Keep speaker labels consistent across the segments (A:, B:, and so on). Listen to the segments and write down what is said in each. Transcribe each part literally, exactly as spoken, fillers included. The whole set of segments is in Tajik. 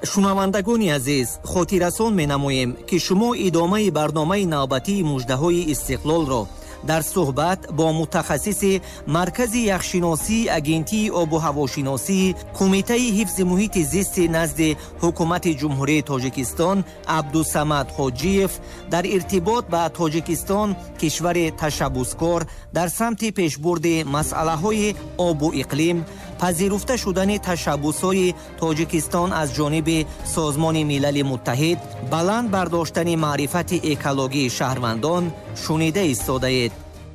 A: шунавандагони азиз, хотиррасон менамоем ки шумо идомаи барномаи навбатии муждаҳои истиқлолро дар суҳбат бо мутахассиси маркази яхшиносии агентии обу ҳавошиносии кумитаи ҳифзи муҳити зисти назди ҳукумати ҷумҳурии Тоҷикистон Абдусамад Ҳоҷиев дар иртибот ба Тоҷикистон кишвари ташаббускор дар самти пешбурди масъалаҳои обу иқлим, пазируфта шудани ташаббусҳои Тоҷикистон аз ҷониби Созмони Милали Муттаҳид, баланд бардоштани маърифати экологии шаҳрвандон шунида истодаед.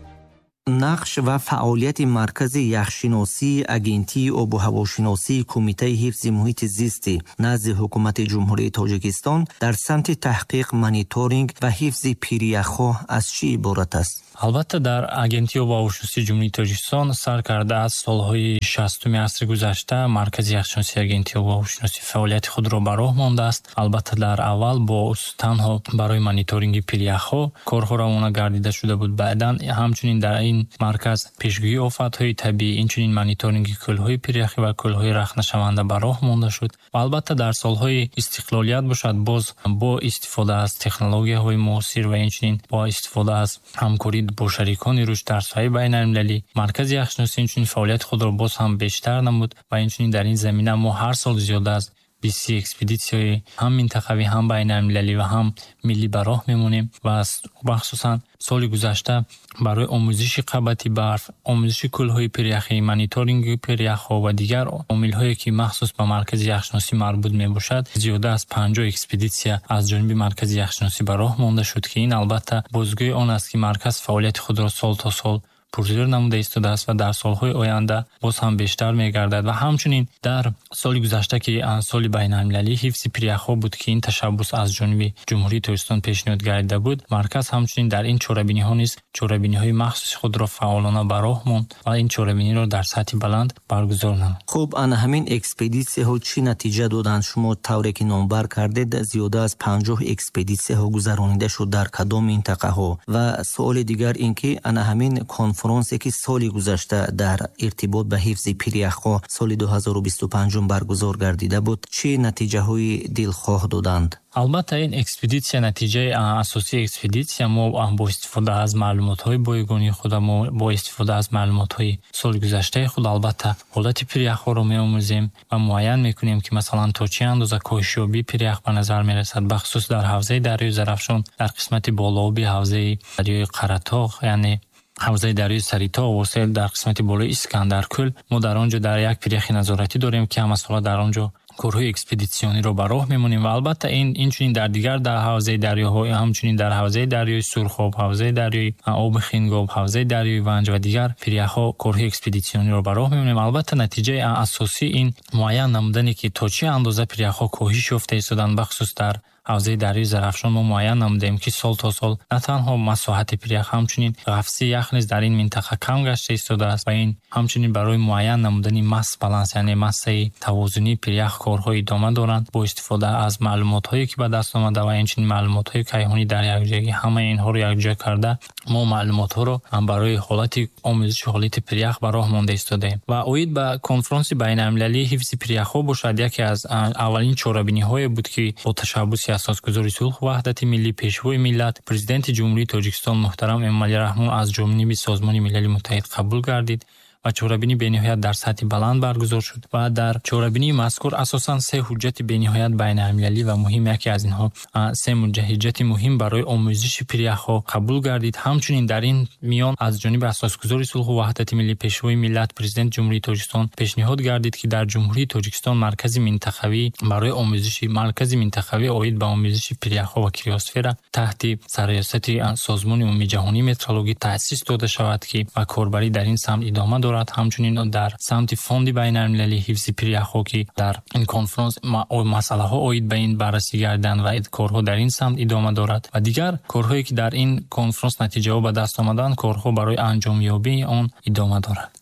A: нақш ва фаъолияти маркази яхшиносии агентии обу ҳавошиносии кумитаи ҳифзи муҳити зисти назди ҳукумати ҷумҳурии Тоҷикистон дар самти таҳқиқ, мониторинг ва ҳифзи пиряхҳо аз чӣ иборат аст?
B: албатта дар агентии обу ҳавошиносии ҷумҳурии Тоҷикистон сар карда аз солҳои шастуми асри гузашта маркази яхшиносии агентии обу ҳавошиносӣ фаъолияти худро ба роҳ мондааст. албатта дар аввал бо танҳо барои мониторинги пиряхҳо корҳо равона гардида шуда буд. баъдан ҳамчунин дар ин марказ пешгӯии офатҳои табиӣ, инчунин мониторинги кӯлҳои пиряхӣ ва кӯлҳои рахнашаванда ба роҳ монда шуд. ва албатта дар солҳои истиқлолият бошад, боз бо истифода аз технологияҳои муосир ва инчунин бо истифода аз ҳамкорӣ бо шарикони руш дар соҳаи байналмилалӣ, маркази яхшиносӣ инчунин фаъолияти худро боз ҳам бештар намуд ва инчунин дар ин замина мо ҳар сол зиёда аз бист экспедитсияи ҳам минтақавӣ, ҳам байналмилалӣ ва ҳам миллӣ ба роҳ мемонем ва махсусан соли гузашта барои омӯзиши қабати барф, омӯзиши кӯлҳои пиряхӣ, мониторинги пиряхҳо ва дигар омилҳое ки махсус ба маркази яхшиносӣ марбут мебошад, зиёда аз панҷоҳ экспедитсия аз ҷониби маркази яхшиносӣ ба роҳ монда шуд, ки ин албатта бозгӯи он аст ки марказ фаъолияти худро сол то сол пурзӯр намуда истодааст ва дар солҳои оянда боз ҳам бештар мегардад. ва ҳамчунин дар соли гузашта ки соли байналмилалӣ ҳифзи пиряхҳо буд ки ин ташаббус аз ҷониби ҷумҳурии Тоҷикистон пешниҳод гардида буд, марказ ҳамчунин дар ин чорабиниҳо низ чорабиниҳои махсуси худро фаъолона ба роҳ монд ва ин чорабиниро дар сатҳи баланд баргузор намуд.
A: хуб, ана ҳамин экспедитсияҳо чӣ натиҷа доданд? Шумо тавре ки номбар кардед, зиёда аз панҷоҳ экспедитсияҳо гузаронида шуд дар кадом минтақаҳо? ва суоли дигар ин ки ана ҳамин конфронсе ки соли гузашта дар иртибот ба ҳифзи пиряхҳо соли ду ҳазору бисту панҷум баргузор гардида буд, чӣ натиҷаҳои дилхоҳ доданд?
B: албатта ин экспедитсия, натиҷаи асосии экспедитсия, мо бо истифода аз маълумотҳои боягони худ, мо бо истифода аз маълумотҳои соли гузаштаи худ албатта ҳолати пиряхҳоро меомӯзем ва муайян мекунем ки масалан то чӣ андоза коҳишёбии пирях ба назар мерасад, бахусус дар ҳавзаи дарёи Зарафшон, дар қисмати болооби ҳавзаи дарёи Қаратоғ, яъне ҳавзаи дарёи Саритоғ восил дар қисмати болои Искандаркӯл, мо дар он ҷо дар як пиряхи назоратӣ дорем ки ҳамасола дар он ҷо корҳои экспедитсиониро ба роҳ мемонем ва албатта ин инчунин дар дигар дар ҳавзаи дарёҳо, ҳамчунин дар ҳавзаи дарёи Сурхоб, ҳавзаи дарёи Оби Хингоб, ҳавзаи дарёи Ванҷ ва дигар пиряхҳо корҳои экспедитсиониро ба роҳ мемонем. албатта натиҷаи асосӣ ин муайян намудане ки то чӣ андоза пиряхҳо коҳиш ёфта истоданд, бахусус дар ҳавзаи дарёи Зарафшон мо муайян намудем ки сол то сол на танҳо масоҳати пирях, ҳамчунин ғафси ях низ дар ин минтақа кам гашта истодааст ва ин ҳамчунин барои муайян намудани масс баланс, яъне массаи тавозунии пирях корҳо идома доранд бо истифода аз маълумотҳое ки ба даст омада ва инчунин маълумотҳои кайҳонӣ дар якҷоягӣ, ҳамаи инҳоро якҷоя карда мо маълумотҳоро барои ҳолати омӯзиши ҳолати пирях ба роҳ монда истодаем. ва оид ба конфронси байналмилалии ҳифзи пиряхҳо бошад, яке аз аввалин чорабиниҳое буд ки бо ташаббуси асосгузори сулҳу ваҳдати миллӣ, пешвои миллат, президенти ҷумҳурии Тоҷикистон муҳтарам Эмомалӣ Раҳмон аз ҷониби Созмони Милали Муттаҳид қабул гардид ва чорабинӣ бениҳоят дар сатҳи баланд баргузор шуд ва дар чорабинии мазкур асосан се ҳуҷҷати бениҳоят байналмилалӣ ва муҳим, яке аз инҳо се ҳуҷҷати муҳим барои омӯзиши пиряхҳо қабул гардид. ҳамчунин дар ин миён аз ҷониби асосгузори сулҳу ваҳдати миллӣ, пешвои миллат, президент ҷумҳурии Тоҷикистон пешниҳод гардид ки дар ҷумҳурии Тоҷикистон маркази минтақавӣ барои омӯзиши маркази минтақавӣ оид ба омӯзиши пиряхҳо ва криосфера таҳти сарриёсати Созмони умумии ҷаҳонии метеорологӣ таъсис дода шавад ки ва корбарӣ дар ин самт идома дорад. ҳамчунин дар самти фонди байналмилалии ҳифзи пиряхҳо ки дар ин конфронс масъалаҳо оид ба ин баррасӣ гардиданд ва корҳо дар ин самт идома дорад ва дигар корҳое ки дар ин конфронс натиҷаҳо ба даст омаданд, корҳо барои анҷомёбии он идома дорад.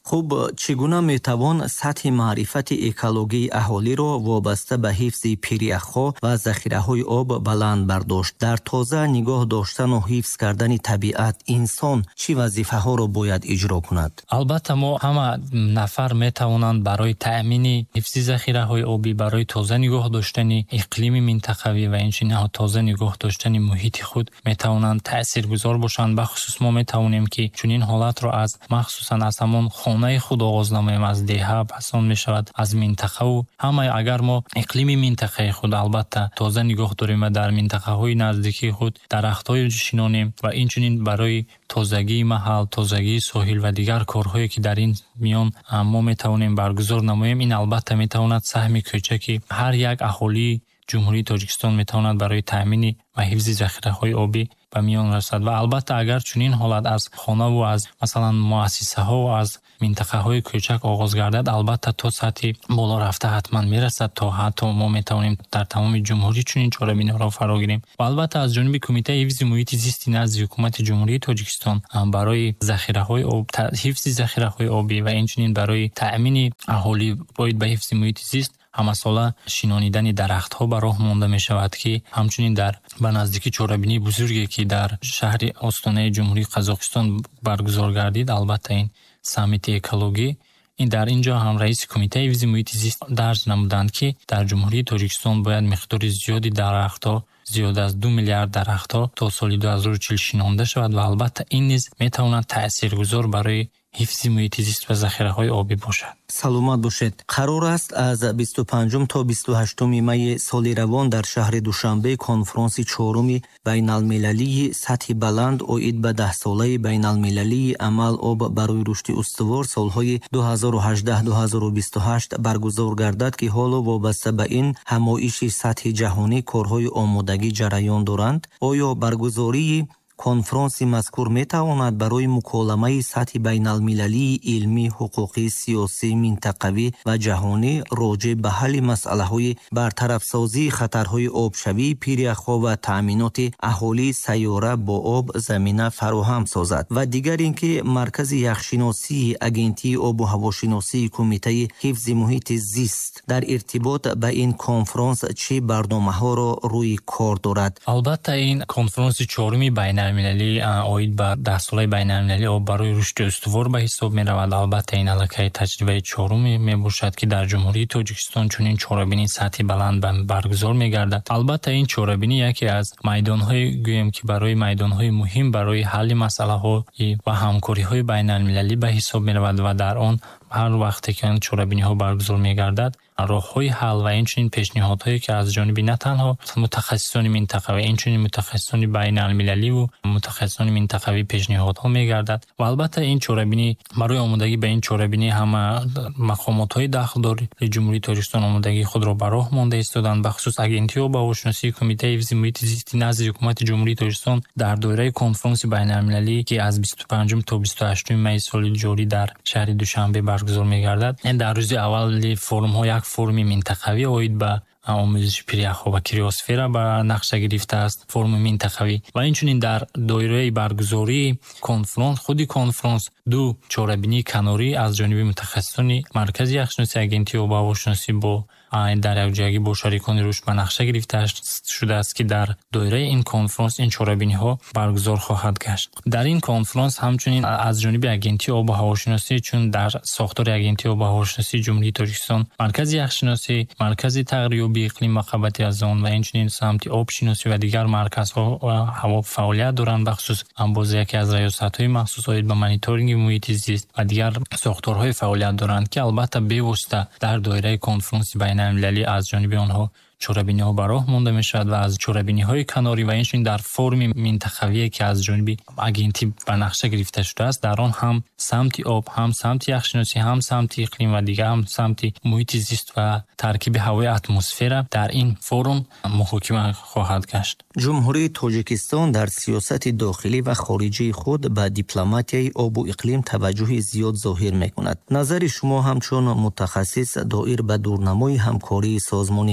A: خب چگونه میتوان سطح معرفت اکولوژی اهالی را وابسته به حفظ پیریخ‌ها و ذخیره‌های آب بلند برداشت؟ در تازه نگاه داشتن و حفظ کردن طبیعت انسان چی وظیفه‌ها را باید اجرا کند؟
B: البته ما همه نفر میتوانند برای تأمین حفظ ذخیره‌های آبی، برای تازه نگاه داشتن اقلیم منطقوی و اینچنین تازه نگاه داشتن محیط خود میتوانند تاثیرگذار باشند. بخصوص ما میتوانیم که چنین حالت را از مخصوصا از همان خانه خود آغاز نماییم، از دهه پسان می شود، از منطقه. و همه اگر ما اقلیم منطقه خود البته تازه نگاه داریم و در منطقه های نزدیکی خود درخت های شنانیم و اینچنین برای تازگی محل، تازگی ساحل و دیگر کارهایی که در این میان ما می توانیم برگزار نماییم، این البته می تواند سهم کوچکی هر یک اهالی جمهوری تاجیکستان می تواند برای تامین و حفظ ذخیره های آبی به میان رسد. و البته اگر چنین حالت از خانه و از مثلا مؤسسه ها و از منطقه های کوچک آغاز گردد، البته تا سطح بالا رفته حتما میرسد تا حتی ما میتوانیم در تمام جمهوری چنین چاره‌بینی را فرا گیریم. و البته از جانب کمیته حفظ محیط زیست نزد حکومت جمهوری تاجیکستان برای ذخیره های آب، حفظ ذخیره های آبی و اینچنین برای تامین اهالی باید به حفظ محیط زیست همه ساله شینانیدن درخت ها به راه مانده می شود که همچنین در به نزدیکی چاره‌بینی بزرگی که در شهر استانه جمهوری قزاقستان برگزار گردید، البته این سامیت اکولوژی، این در اینجا هم رئیس کمیته حفظ محیط زیست درج نمودند که در جمهوری تاجیکستان باید مقدار زیادی درخت‌ها، زیاد از دو میلیارد درخت‌ها تا سال دو هزار و چهل شینانده شود و البته این نیز میتواند تاثیرگذار برای حفظ محیط زیست و ذخیره‌های آبی باشد.
A: سلامت باشید. قرار است از بیست و پنجم تا بیست و هشتم می سال روان در شهر دوشنبه کنفرانس چهارم بین المللی سطح بلند اوید به ده ساله بین المللی عمل آب برای رشد استوار سالهای دو هزار و هجده تا دو هزار و بیست و هشت برگزار گردد که حالا وابسته به این همایش سطح جهانی کارهای آمادگی جریان دارند. آیا برگزاری کنفرانس مذکور می تواند برای مکالمه سطح بین المللی علمی، حقوقی، سیاسی، منطقوی و جهانی راجع به حل مسئله های برطرف سازی خطرهای آبشوی، پیریخ‌ها و تأمینات اهالی سیاره با آب زمینه فراهم سازد؟ و دیگر اینکه مرکز یخشناسی اگنتی آب و هواشناسی کمیته حفظ محیط زیست در ارتباط به این کنفرانس چه برنامه‌ها را روی کار دارد؟
B: البته این کنفرانس چهارمی بین المللی اوید به ده ساله بین المللی آب برای رشد استوار به حساب می رود. البته این علاقه تجربه چهارمی می باشد که در جمهوری تاجیکستان چنین چهاره‌بینی سطح بلند برگزار می گردد. البته این چهاره‌بینی یکی از میدان های گویم که برای میدان های مهم برای حل مسئله ها و همکاری های بین المللی به حساب می رود و در آن هر وقتی که این چهاره‌بینی ها برگزار می گردد راه‌های حل و اینچنین پیشنهادهایی که از جانب نه تنها متخصصان منطقه و اینچنین متخصصان بین المللی و متخصصان منطقوی پیشنهادها می‌گردد. و البته این چهاره‌بینی برای آمادگی به این چهاره‌بینی همه مقامات‌های داخل‌دار جمهوری تاجیکستان آمادگی خود را به راه مانده ایستادند. بخصوص اگنتی و هواشناسی کمیته حفظ محیط زیست نزد حکومت جمهوری تاجیکستان در دایره کنفرانس بین المللی که از بیست و پنجم تا بیست و هشتم می سال جاری در شهر دوشنبه برگزار می‌گردد، این در روز اول فرم‌ها فرم منطقوی اوید به آموزش پیریخ‌ها و کریوسفر به نقشه گرفته است، فرم منطقوی. و اینچنین در دایره برگزاری کنفرانس خودی کنفرانس دو چهاره‌بینی کناری از جانب متخصصان مرکز یخشناسی اگنتی و هواشناسی با در یکجایی با شریکان رشد به نقشه گرفته شده است که در دایره این کنفرانس این چهاره‌بینی ها برگزار خواهد گشت. در این کنفرانس همچنین از جانب اگنتی آب و هواشناسی چون در ساختار اگنتی آب و هواشناسی جمهوری تاجیکستان مرکز یخشناسی، مرکز تغییریابی اقلیم و خبرتی از آن و اینچنین سمت آب شناسی و دیگر مرکزها و هوا فعالیت دارند. بخصوص انبازه یکی از ریاست‌های مخصوص به مانیتورینگ محیط زیست و دیگر ساختارهای فعالیت دارند که البته به واسطه در دایره کنفرانس بین المللی از جانب آنها چهاره‌بینی ها براه مانده می شود و از چهاره‌بینی های کناری و اینچنین در فرم منطقوی که از جانب اگنتی به نقشه گرفته شده است در آن هم سمت آب، هم سمت یخشناسی، هم سمت اقلیم و دیگر هم سمت محیط زیست و ترکیب هوای اتمسفر در این فرم محاکمه خواهد گشت.
A: جمهوری تاجیکستان در سیاست داخلی و خارجی خود به دیپلماتیای آب و اقلیم توجه زیاد ظاهر می‌کند. نظر شما همچون متخصص دایر به دورنمای همکاری سازمان ملل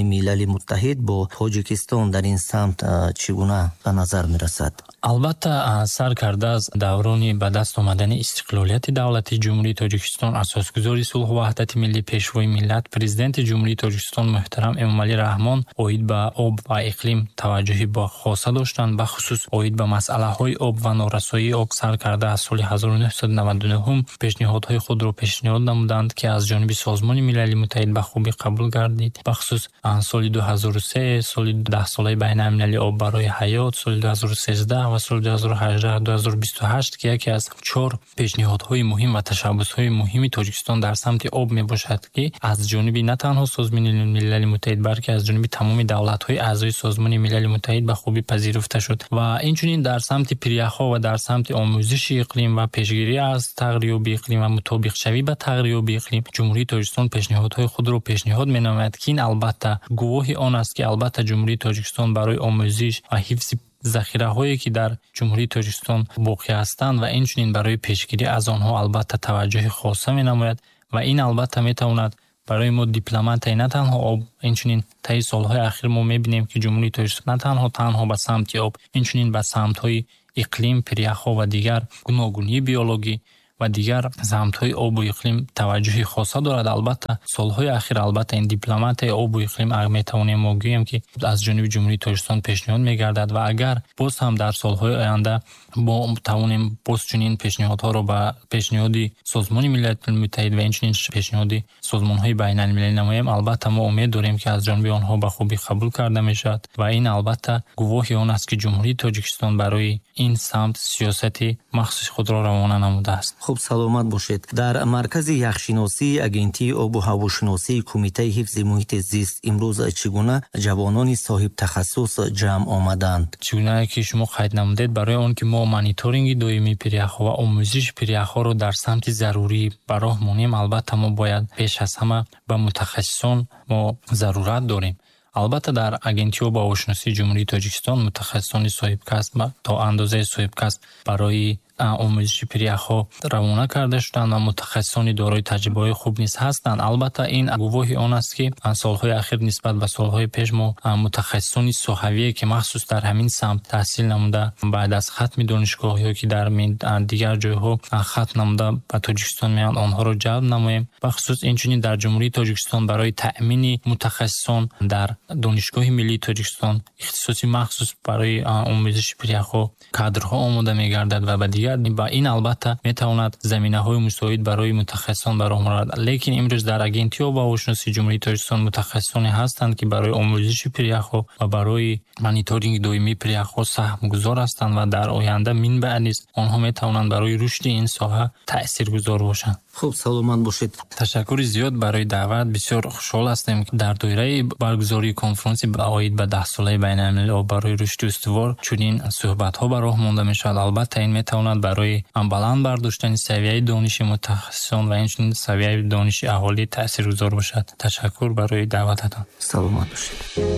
A: муттаҳид бо Тоҷикистон дар ин самт чӣ гуна ба назар мерасад?
B: албатта сар карда аз даврони ба даст омадани истиқлолияти давлати ҷумҳурии Тоҷикистон асосгузори сулҳу ваҳдати миллӣ пешвои миллат президенти ҷумҳурии Тоҷикистон муҳтарам Эмомалӣ Раҳмон оид ба об ва иқлим таваҷҷӯҳи бохоса доштанд, ба хусус оид ба масъалаҳои об ва норасоии об сар карда аз соли ҳазору нуҳсаду наваду нӯҳум пешниҳодҳои худро пешниҳод намуданд, ки аз ҷониби Созмони милали муттаҳид ба хубӣ қабул гардид. Ба хусус соли ду ҳазору се, соли даҳсолаи байналмилали об барои ҳаёт, соли ду ҳазору сездаҳ ва соли ду ҳазору ҳаждаҳ ду ҳазору бисту ҳашт ки яке аз чор пешниҳодҳои муҳим ва ташаббусҳои муҳими Тоҷикистон дар самти об мебошад, ки аз ҷониби на танҳо Созмони милали муттаҳид, балки аз ҷониби тамоми давлатҳои аъзои Созмони милали муттаҳид ба хубӣ пазируфта шуд. Ва инчунин дар самти пиряхҳо ва дар самти омӯзиши иқлим ва пешгирӣ аз тағйирёби иқлим ва мутобиқшавӣ ба тағйирёби иқлим ҷумҳурии Тоҷикистон пешниҳодҳои худро пешниҳод менамояд, ки ин албатта гувоҳи он аст, ки албатта ҷумҳурии Тоҷикистон барои омӯзиш ва ҳифзи захираҳое ки дар ҷумҳурии Тоҷикистон боқӣ ҳастанд ва инчунин барои пешгирӣ аз онҳо албатта таваҷҷӯҳи хоса менамояд ва ин албатта метавонад барои мо дипломатии на танҳо об, инчунин таи солҳои ахир мо мебинем, ки ҷумҳурии Тоҷикистон на танҳо танҳо ба самти об, инчунин ба самтҳои иқлим, пиряхҳо ва дигар гуногунии биологӣ ва дигар замтҳои обу иқлим таваҷҷӯҳи хоса дорад. Албатта солҳои ахир албатта ин дипломатияи обу иқлим метавонем мо гӯем, ки аз ҷониби ҷумҳурии Тоҷикистон пешниҳод мегардад ва агар боз ҳам дар солҳои оянда мо тавонем боз чунин пешниҳодҳоро ба пешниҳоди Созмони Миллати Муттаҳид ва инчунин пешниҳоди созмонҳои байналмилалӣ намоем, албатта мо умед дорем, ки аз ҷониби онҳо ба хубӣ қабул карда мешавад ва ин албатта гувоҳи он аст, ки ҷумҳурии Тоҷикистон барои ин самт сиёсати махсуси худро равона намудааст.
A: Хуб, саломат бошед. Дар маркази яхшиносии агентии обу ҳавошиносии Кумитаи ҳифзи муҳити зист имрӯз чӣ гуна ҷавонони соҳибтахассус ҷамъ омаданд?
B: Чӣ гуна ки шумо қайд намудед, барои он ки мо мониторинги доимии пиряхҳо ва омӯзиши пиряхҳоро дар самти зарурӣ ба роҳ монем, албатта мо бояд пеш аз ҳама ба мутахассисон мо зарурат дорем. Албатта дар агентии обу ҳавошиносии ҷумҳурии Тоҷикистон мутахассисони соҳибкасб то андозаи соҳибкасб барои омӯзиши пиряхҳо равона карда шуданд ва мутахассисони дорои таҷрибаҳои хуб низ ҳастанд. Албатта ин гувоҳи он аст, ки солҳои ахир нисбат ба солҳои пеш мо мутахассисони соҳавие, ки махсус дар ҳамин самт таҳсил намуда баъд аз хатми донишгоҳиҳо, ки дар дигар ҷойҳо хатм намуда ба Тоҷикистон меоянд, онҳоро ҷалб намоем. Бахусус инчунин дар ҷумҳурии Тоҷикистон барои таъмини мутахассисон дар донишгоҳи миллии Тоҷикистон ихтисоси махсус барои омӯзиши пиряхҳо кадрҳо омода мегардад ва ба дигар ба ин албатта метавонад заминаҳои мусоид барои мутахассисон ба роҳ монад. Лекин имрӯз дар агентии обу ҳавошиносии ҷумҳурии Тоҷикистон мутахассисоне ҳастанд, ки барои омӯзиши пиряхҳо ва барои мониторинги доимии пиряхҳо саҳмгузор ҳастанд ва дар оянда минбаъд низ онҳо метавонанд барои рушди ин соҳа таъсиргузор бошанд.
A: Хуб, саломат бошед.
B: Ташаккури зиёд барои даъват. Бисёр хушҳол ҳастем, ки дар доираи баргузории конференси оид ба даҳсолаи байналмилалӣ барои рушди устувор чунин суҳбатҳо ба роҳ монда мешавад. Албатта ин метавонад барои баланд бардоштани савияи дониши мутахассисон ва инчунин савияи дониши аҳолӣ таъсиргузор бошад. Ташаккур барои даъвататон.
A: Саломат бошед.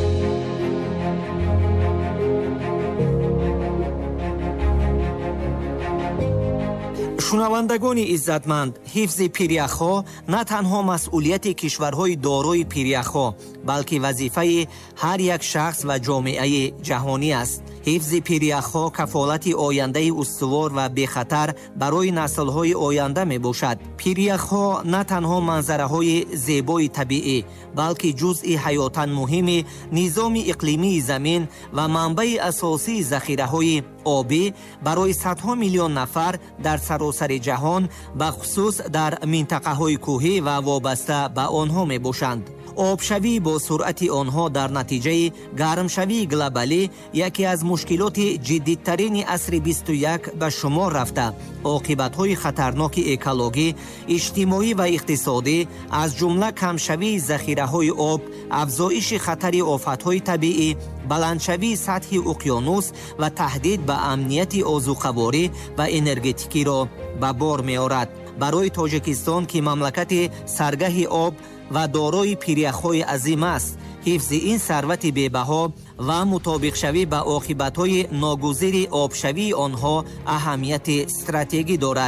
A: шунавандагони иззатманд, ҳифзи пиряхҳо на танҳо масъулияти кишварҳои дорои пиряхҳо, балки вазифаи ҳар як шахс ва ҷомеаи ҷаҳонӣ аст. ҳифзи пиряхҳо кафолати ояндаи устувор ва бехатар барои наслҳои оянда мебошад. пиряхҳо на танҳо манзараҳои зебои табиӣ, балки ҷузъи ҳаётан муҳими низоми иқлимии замин ва манбаи асосии захираҳои обӣ барои садҳо миллион нафар дар саросари ҷаҳон, бахусус дар минтақаҳои кӯҳӣ ва вобаста ба онҳо мебошанд. обшавӣ бо суръати онҳо дар натиҷаи гармшавии глобалӣ яке аз мушкилоти ҷиддитарини асри бисту як ба шумор рафта, оқибатҳои хатарноки экологӣ, иҷтимоӣ ва иқтисодӣ, аз ҷумла камшавии захираҳои об, афзоиши хатари офатҳои табиӣ, баландшавии сатҳи уқёнус ва таҳдид ба амнияти озуқаворӣ ва энергетикиро ба бор меорад. барои Тоҷикистон, ки мамлакати саргаҳи об ва дорои пиряхҳои азим аст, ҳифзи ин сарвати бебаҳо ва мутобиқшавӣ ба оқибатҳои ногузири обшавии онҳо аҳамияти стратегӣ дорад.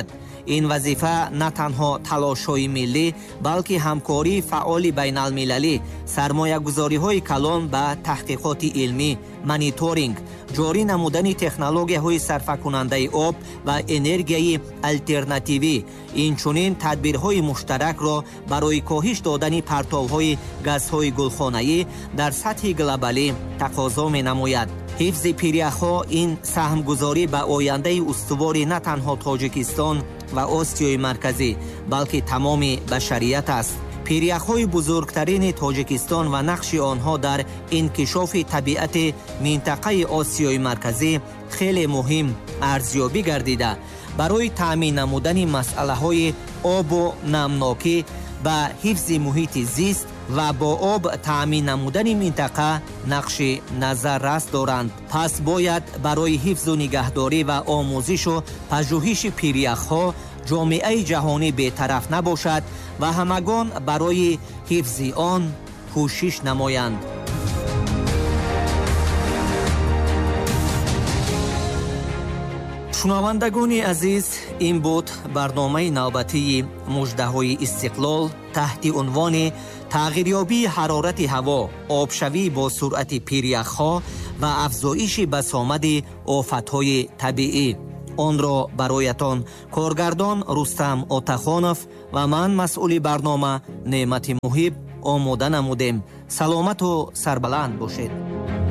A: ин вазифа на танҳо талошҳои миллӣ, балки ҳамкории фаъоли байналмилалӣ, сармоягузориҳои калон ба таҳқиқоти илмӣ, мониторинг, ҷорӣ намудани технологияҳои сарфакунандаи об ва энергияи алтернативӣ, инчунин тадбирҳои муштаракро барои коҳиш додани партовҳои газҳои гулхонаӣ дар сатҳи глобалӣ тақозо менамояд. ҳифзи пиряхҳо ин саҳмгузорӣ ба ояндаи устувори на танҳо Тоҷикистон ва Осиёи марказӣ, балки тамоми башарият аст. пиряхҳои бузургтарини Тоҷикистон ва нақши онҳо дар инкишофи табиати минтақаи Осиёи марказӣ хеле муҳим арзёбӣ гардида, барои таъмин намудани масъалаҳои обу намнокӣ ба ҳифзи муҳити зист ва бо об таъмин намудани минтақа нақши назаррас доранд. пас бояд барои ҳифзу нигаҳдорӣ ва омӯзишу пажӯҳиши пиряхҳо ҷомеаи ҷаҳонӣ бетараф набошад ва ҳамагон барои ҳифзи он кӯшиш намоянд. шунавандагони азиз, ин буд барномаи навбатии муждаҳои истиқлол таҳти унвони тағйирёбии ҳарорати ҳаво, обшавӣ бо суръати пиряхҳо ва афзоиши басомади офатҳои табиӣ. онро бароятон коргардон Рустам Отахонов ва ман масъули барнома Неъмати Муҳиб омода намудем. саломату сарбаланд бошед.